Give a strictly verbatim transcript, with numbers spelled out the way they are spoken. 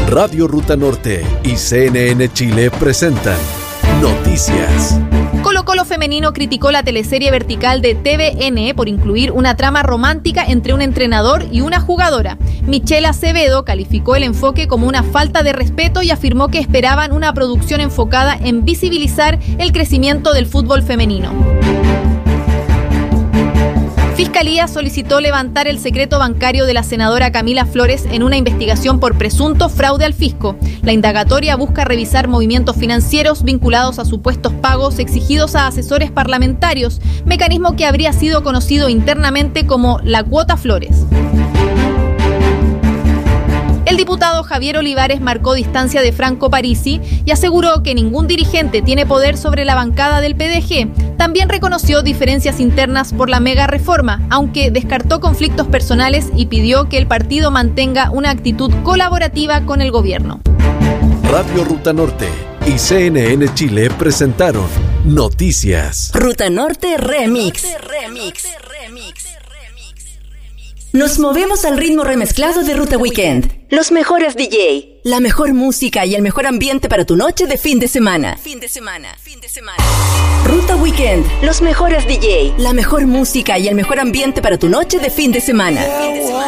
Radio Ruta Norte y C N N Chile presentan Noticias. Colo-Colo femenino criticó la teleserie vertical de T V N por incluir una trama romántica entre un entrenador y una jugadora. Michelle Acevedo calificó el enfoque como una falta de respeto y afirmó que esperaban una producción enfocada en visibilizar el crecimiento del fútbol femenino. Fiscalía solicitó levantar el secreto bancario de la senadora Camila Flores en una investigación por presunto fraude al fisco. La indagatoria busca revisar movimientos financieros vinculados a supuestos pagos exigidos a asesores parlamentarios, mecanismo que habría sido conocido internamente como la cuota Flores. El diputado Javier Olivares marcó distancia de Franco Parisi y aseguró que ningún dirigente tiene poder sobre la bancada del P D G. También reconoció diferencias internas por la mega reforma, aunque descartó conflictos personales y pidió que el partido mantenga una actitud colaborativa con el gobierno. Radio Ruta Norte y C N N Chile presentaron Noticias. Ruta Norte Remix. Remix. Nos movemos al ritmo remezclado de Ruta Weekend. Los mejores D J, la mejor música y el mejor ambiente para tu noche de fin de semana. Fin de semana, fin de semana. Ruta Weekend, los mejores D J, la mejor música y el mejor ambiente para tu noche de fin de semana. Fin de semana.